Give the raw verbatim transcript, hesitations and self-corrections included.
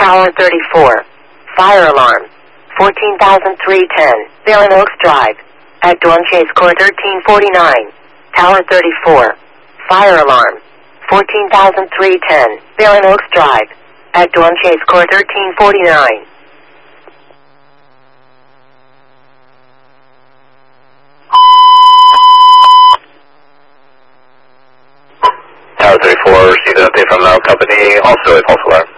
Tower thirty-four. Fire alarm. fourteen thousand three ten. Belen Oaks Drive. At Dorm Chase Core thirteen forty-nine. Tower thirty-four. Fire alarm. fourteen thousand three ten. Belen Oaks Drive. At Dorm Chase Core thirteen forty-nine. Tower thirty-four, received an update from our company, also a false alarm.